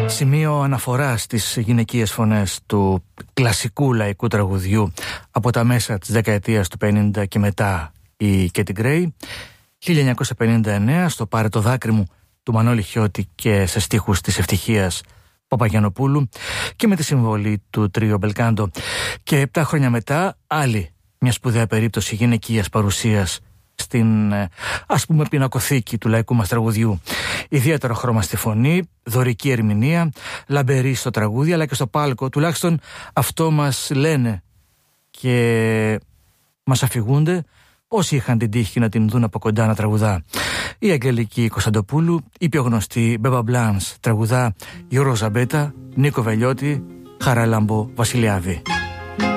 Σημείο αναφοράς στις γυναικείες φωνές του κλασικού λαϊκού τραγουδιού από τα μέσα της δεκαετίας του 50 και μετά, η Κέτι Γκρέι. 1959, στο «Πάρε το δάκρυ μου» του Μανώλη Χιώτη και σε στίχους της Ευτυχίας Παπαγιαννοπούλου και με τη συμβολή του Τρίο Μπελκάντο. Και 7 χρόνια μετά, άλλη μια σπουδαία περίπτωση γυναικείας παρουσίας στην, ας πούμε, πινακοθήκη του λαϊκού μας τραγουδιού. Ιδιαίτερο χρώμα στη φωνή, δωρική ερμηνεία, λαμπερή στο τραγούδι, αλλά και στο πάλκο. Τουλάχιστον αυτό μας λένε και μας αφηγούνται όσοι είχαν την τύχη να την δουν από κοντά να τραγουδά. Η Αγγελική Κωνσταντοπούλου, η πιο γνωστή Μπέμπα Μπλάνς, τραγουδά Γιώργο Ζαμπέτα, Νίκο Βελιώτη, Χαράλαμπο Βασιλιάδη.